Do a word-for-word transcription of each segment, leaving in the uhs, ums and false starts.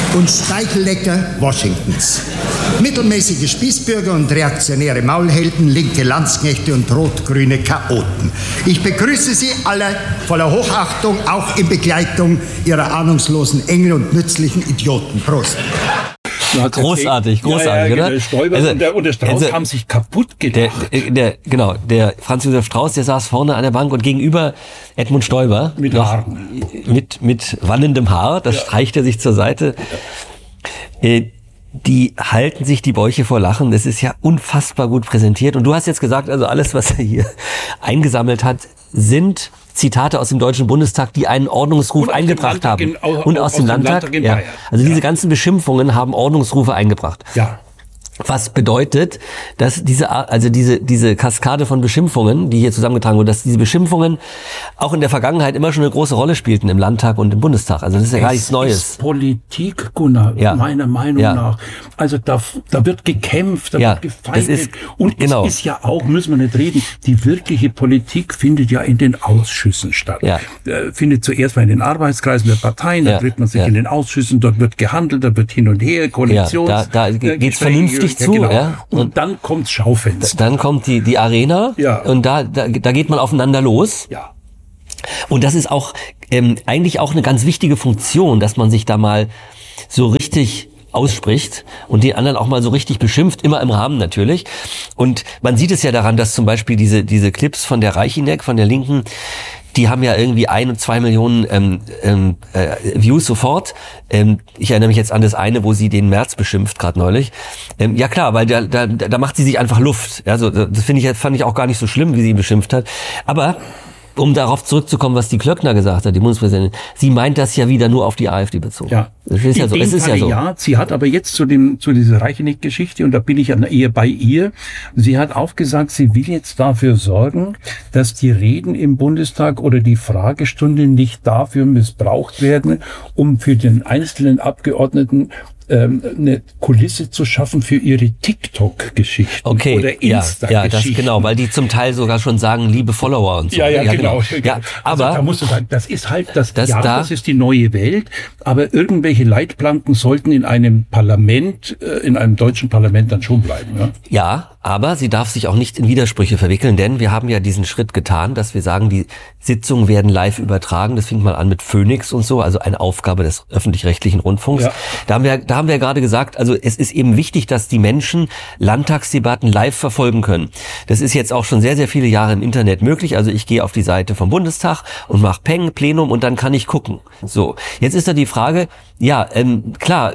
und Speichellecker Washingtons. Mittelmäßige Spießbürger und reaktionäre Maulhelden, linke Landsknechte und rot-grüne Chaoten. Ich begrüße Sie alle voller Hochachtung, auch in Begleitung Ihrer ahnungslosen Engel und nützlichen Idioten. Prost. Großartig, großartig, ja, ja, oder? Der Stoiber also, und, der, und der Strauß also, haben sich kaputt gedacht. Der, der, genau, der Franz Josef Strauß, der saß vorne an der Bank und gegenüber Edmund Stoiber. Mit noch, Haaren. Mit, mit wallendem Haar, das ja. streicht er sich zur Seite. Ja. Äh, die halten sich die Bäuche vor Lachen. Das ist ja unfassbar gut präsentiert. Und du hast jetzt gesagt, also alles, was er hier eingesammelt hat, sind Zitate aus dem Deutschen Bundestag, die einen Ordnungsruf eingebracht haben. In, aus, und aus, aus dem Landtag. Landtag in ja. Also diese ja. ganzen Beschimpfungen haben Ordnungsrufe eingebracht. Ja. Was bedeutet, dass diese, also diese, diese Kaskade von Beschimpfungen, die hier zusammengetragen wurde, dass diese Beschimpfungen auch in der Vergangenheit immer schon eine große Rolle spielten im Landtag und im Bundestag. Also das ist ja gar nichts Neues. Es ist Politik, Gunnar, ja. meiner Meinung ja. nach. Also da, da wird gekämpft, da ja. wird gefeindet. Ist, und genau. es ist ja auch, müssen wir nicht reden, die wirkliche Politik findet ja in den Ausschüssen statt. Ja. Äh, findet zuerst mal in den Arbeitskreisen der Parteien, ja. da trifft man sich ja. in den Ausschüssen, dort wird gehandelt, da wird hin und her, Koalitions... Ja, da, da geht's vernünftig zu, ja, genau. ja. Und, und dann kommt's Schaufenster. Dann kommt die die Arena ja. und da, da da geht man aufeinander los. Ja. Und das ist auch ähm, eigentlich auch eine ganz wichtige Funktion, dass man sich da mal so richtig ausspricht und den anderen auch mal so richtig beschimpft, immer im Rahmen natürlich. Und man sieht es ja daran, dass zum Beispiel diese diese Clips von der Reichineck, von der Linken, die haben ja irgendwie ein und zwei Millionen ähm, ähm, äh, Views sofort. Ähm, ich erinnere mich jetzt an das eine, wo sie den Merz beschimpft, gerade neulich. Ähm, ja klar, weil da, da, da macht sie sich einfach Luft. Also das finde ich, fand ich auch gar nicht so schlimm, wie sie ihn beschimpft hat. Aber um darauf zurückzukommen, was die Klöckner gesagt hat, die Bundespräsidentin, sie meint das ja wieder nur auf die AfD bezogen. Ja, das ist ja so. Es ist ja so. Ja, sie hat aber jetzt zu dem zu dieser Reichenick-Geschichte, und da bin ich eher bei ihr, sie hat auch gesagt, sie will jetzt dafür sorgen, dass die Reden im Bundestag oder die Fragestunde nicht dafür missbraucht werden, um für den einzelnen Abgeordneten eine Kulisse zu schaffen für ihre TikTok-Geschichten okay, oder Insta-Geschichten. Ja, ja, das genau, weil die zum Teil sogar schon sagen, liebe Follower und so. Ja, ja, ja genau. genau. Ja, aber also, da musst du sagen, das ist halt das, das ja, da, das ist die neue Welt, aber irgendwelche Leitplanken sollten in einem Parlament, in einem deutschen Parlament dann schon bleiben. Ja, ja, aber sie darf sich auch nicht in Widersprüche verwickeln, denn wir haben ja diesen Schritt getan, dass wir sagen, die Sitzungen werden live übertragen. Das fing mal an mit Phoenix und so, also eine Aufgabe des öffentlich-rechtlichen Rundfunks. Ja. Da haben wir, da haben wir gerade gesagt, also es ist eben wichtig, dass die Menschen Landtagsdebatten live verfolgen können. Das ist jetzt auch schon sehr, sehr viele Jahre im Internet möglich. Also ich gehe auf die Seite vom Bundestag und mache Peng, Plenum und dann kann ich gucken. So, jetzt ist da die Frage, ja, ähm, klar,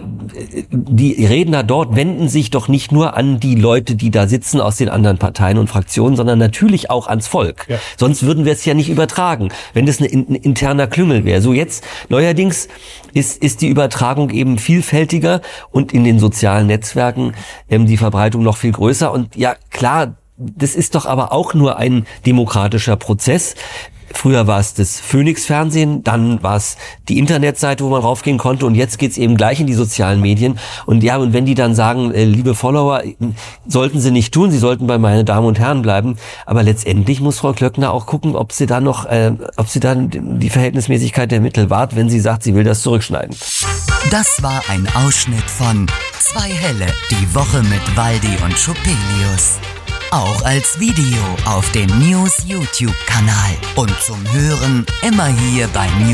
die Redner dort wenden sich doch nicht nur an die Leute, die da sitzen aus den anderen Parteien und Fraktionen, sondern natürlich auch ans Volk. Ja. Sonst würden wir es ja nicht übertragen, wenn das ein, ein interner Klüngel wäre. So jetzt, neuerdings ist, ist die Übertragung eben vielfältiger und in den sozialen Netzwerken ähm, die Verbreitung noch viel größer. Und ja, klar, das ist doch aber auch nur ein demokratischer Prozess. Früher war es das Phoenix-Fernsehen, dann war es die Internetseite, wo man raufgehen konnte, und jetzt geht's eben gleich in die sozialen Medien. Und ja, und wenn die dann sagen, äh, liebe Follower, sollten sie nicht tun, sie sollten bei meine Damen und Herren bleiben. Aber letztendlich muss Frau Klöckner auch gucken, ob sie da noch, äh, ob sie dann die Verhältnismäßigkeit der Mittel wahrt, wenn sie sagt, sie will das zurückschneiden. Das war ein Ausschnitt von Zwei Helle, die Woche mit Waldi und Schupelius. Auch als Video auf dem News-YouTube-Kanal und zum Hören immer hier bei News.